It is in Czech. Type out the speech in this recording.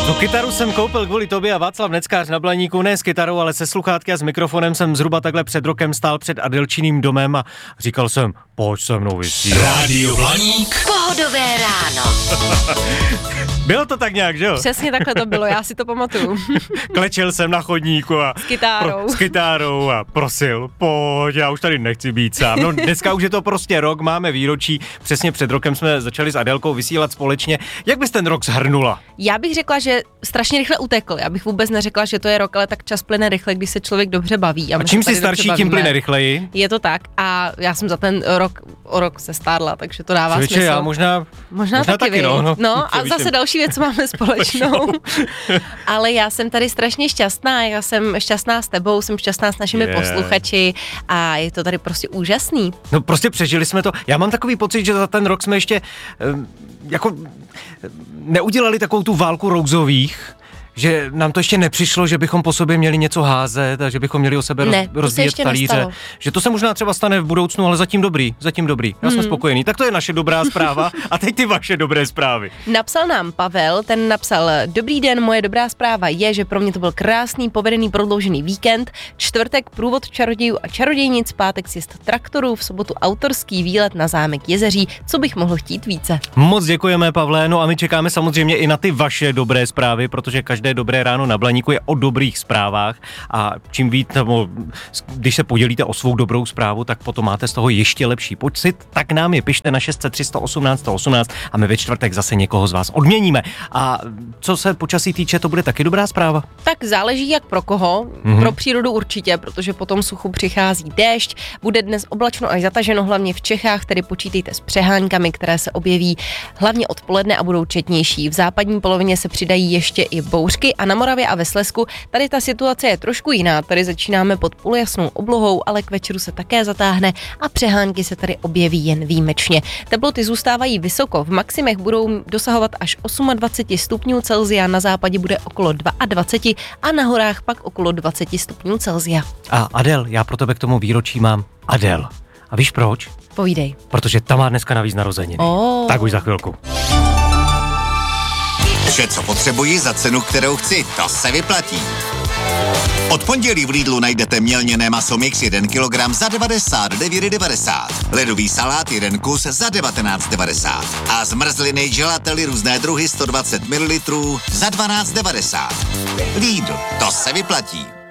Tu kytaru jsem koupil kvůli tobě a Václav Neckář na Blaníku, ne s kytarou, ale se sluchátky a s mikrofonem jsem zhruba takhle před rokem stál před Adelčiným domem a říkal jsem, pojď se mnou vysílat. Rádio Blaník. Pohodové ráno. Bylo to tak nějak, že jo? Přesně takhle to bylo, já si to pamatuju. Klečel jsem na chodníku a S kytárou a prosil, pojď, já už tady nechci být sám. No dneska už je to prostě rok, máme výročí, přesně před rokem jsme začali s Adelkou vysílat společně. Jak bys ten rok shrnula? Já bych řekla, že strašně rychle utekl. Já bych vůbec neřekla, že to je rok, ale tak čas plyne rychle, když se člověk dobře baví. A čím jsi starší, tím plyne rychleji? Je to tak a já jsem za ten rok se stárla, takže to dává smysl. Já možná taky no a zase další věc máme společnou. Ale já jsem tady strašně šťastná, já jsem šťastná s tebou, jsem šťastná s našimi posluchači a je to tady prostě úžasný. No prostě přežili jsme to. Já mám takový pocit, že za ten rok jsme ještě neudělali takovou tu válku rouzových, že nám to ještě nepřišlo, že bychom po sobě měli něco házet a že bychom měli o sebe rozbíjet talíře. Nestalo. Že to se možná třeba stane v budoucnu, ale zatím dobrý. Já jsem spokojený. Tak to je naše dobrá zpráva a teď ty vaše dobré zprávy. Napsal nám Pavel, ten napsal: Dobrý den, moje dobrá zpráva je, že pro mě to byl krásný, povedený, prodloužený víkend, čtvrtek průvod čarodějů a čarodějnic, pátek sjezd traktorů, v sobotu autorský výlet na zámek Jezeří. Co bych mohl chtít více? Moc děkujeme, Pavle, no a my čekáme samozřejmě i na ty vaše dobré zprávy, protože každé dobré ráno na Blaníku je o dobrých zprávách a čím víc, když se podělíte o svou dobrou zprávu, tak potom máte z toho ještě lepší pocit, tak nám je pište na 600 318 118 a my ve čtvrtek zase někoho z vás odměníme. A co se počasí týče, to bude taky dobrá zpráva? Tak záleží jak pro koho, pro přírodu určitě, protože po tom suchu přichází déšť, bude dnes oblačno až zataženo hlavně v Čechách, tedy počítejte s přeháňkami, které se objeví hlavně odpoledne a budou četnější. V západní polovině se přidají ještě i bouřky a na Moravě a ve Slezsku tady ta situace je trošku jiná. Tady začínáme pod půljasnou oblohou, ale k večeru se také zatáhne a přehánky se tady objeví jen výjimečně. Teploty zůstávají vysoko, v maximech budou dosahovat až 28 stupňů Celsia, na západě bude okolo 22 a na horách pak okolo 20 stupňů Celsia. A Adel, já pro tebe k tomu výročí mám Adel. A víš proč? Povídej. Protože ta má dneska navíc narozeniny. Tak už za chvilku. Vše, co potřebuji za cenu, kterou chci, to se vyplatí. Od pondělí v Lidlu najdete mělněné maso mix 1 kg za 99,90. Ledový salát 1 kus za 19,90. A zmrzliny gelately různé druhy 120 ml za 12,90. Lidl, to se vyplatí.